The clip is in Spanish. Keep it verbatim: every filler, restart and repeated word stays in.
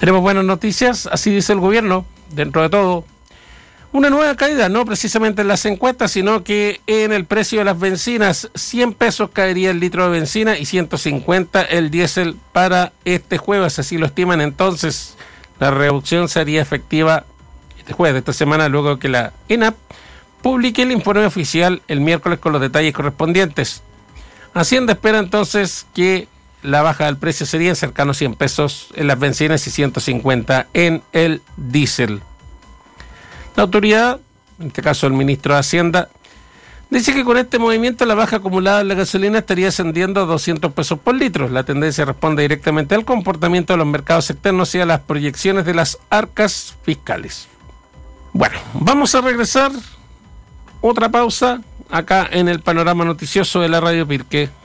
Tenemos buenas noticias, así dice el gobierno, dentro de todo. Una nueva caída, no precisamente en las encuestas, sino que en el precio de las bencinas, cien pesos caería el litro de benzina y ciento cincuenta el diésel para este jueves, así lo estiman. Entonces, la reducción sería efectiva este jueves de esta semana, luego que la ENAP publique el informe oficial el miércoles con los detalles correspondientes. Hacienda espera entonces que la baja del precio sería cercano a cien pesos en las bencinas y ciento cincuenta en el diésel. La autoridad, en este caso el ministro de Hacienda, dice que con este movimiento la baja acumulada en la gasolina estaría ascendiendo a doscientos pesos por litro. La tendencia responde directamente al comportamiento de los mercados externos y a las proyecciones de las arcas fiscales. Bueno, vamos a regresar. Otra pausa acá en el panorama noticioso de la Radio Pirque.